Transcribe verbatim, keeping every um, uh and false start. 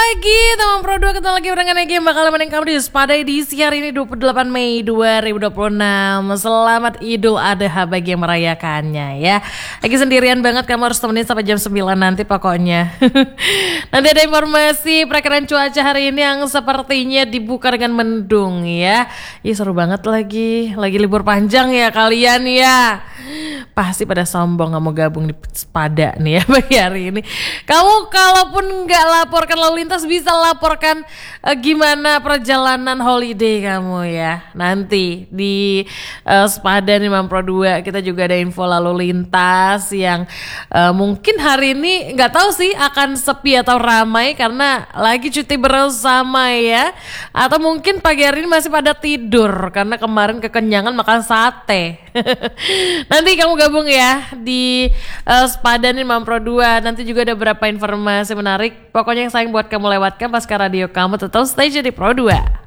lagi teman Pro dua, ketemu lagi barengan lagi yang bakal nemenin kamu di Spada edisi hari ini dua puluh delapan Mei dua ribu dua puluh enam. Selamat Idul Adha bagi yang merayakannya ya. Lagi sendirian banget, kamu harus temenin sampai jam sembilan nanti pokoknya. Nanti ada informasi perakiraan cuaca hari ini yang sepertinya dibuka dengan mendung ya. Ih seru banget lagi, lagi libur panjang ya kalian ya. Pasti pada sombong gak mau gabung di Spada nih ya pagi hari ini. Kamu kalaupun nggak laporkan lalu lintas, bisa laporkan uh, gimana perjalanan holiday kamu ya. Nanti di uh, Spada nih Mam Pro dua kita juga ada info lalu lintas yang uh, mungkin hari ini nggak tahu sih akan sepi atau ramai karena lagi cuti bersama ya. Atau mungkin pagi hari ini masih pada tidur karena kemarin kekenyangan makan sate. Nanti kamu gabung ya di uh, Spada nih Mam Pro dua. Nanti juga ada beberapa informasi menarik. Pokoknya yang sayang buat kamu lewatkan pas ke radio kamu, tetap stay jadi Pro dua.